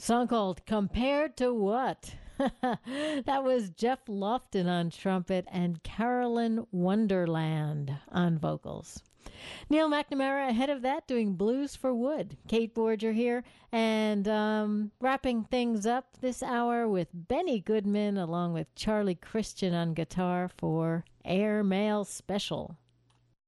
Song called Compared to What? That was Jeff Lofton on trumpet and Carolyn Wonderland on vocals. Neil McNamara ahead of that doing Blues for Wood. Kate Borger here and wrapping things up this hour with Benny Goodman along with Charlie Christian on guitar for Air Mail Special.